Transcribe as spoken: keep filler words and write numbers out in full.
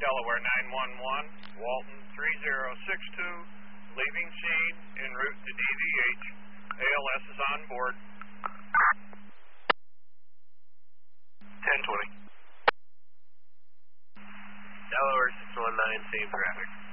Delaware nine one one, Walton three zero six two, leaving scene en route to D V H. A L S is on board. ten twenty. Delaware six one nine, same traffic.